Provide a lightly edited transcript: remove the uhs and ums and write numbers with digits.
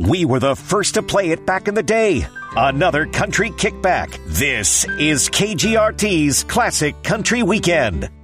We were the first to play it back in the day. Another country kickback. This is KGRT's Classic Country Weekend.